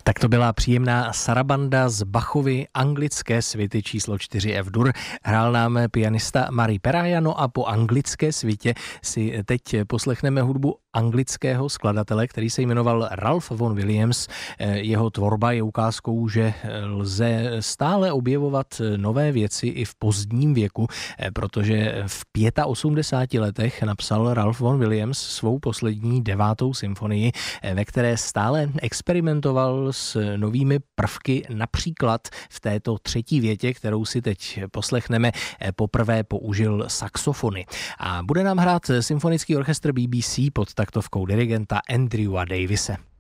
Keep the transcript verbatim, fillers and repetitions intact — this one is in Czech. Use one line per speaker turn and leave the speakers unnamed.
Tak to byla příjemná sarabanda z Bachovy anglické svity číslo čtyři F-dur. Hrál nám pianista Mari Perajano a po anglické svitě si teď poslechneme hudbu anglického skladatele, který se jmenoval Ralph Vaughan Williams. Jeho tvorba je ukázkou, že lze stále objevovat nové věci i v pozdním věku, protože v osmdesáti pěti letech napsal Ralph Vaughan Williams svou poslední devátou symfonii, ve které stále experimentoval s novými prvky, například v této třetí větě, kterou si teď poslechneme, poprvé použil saxofony. A bude nám hrát symfonický orchestr B B C pod taktovkou dirigenta Andrewa Davise.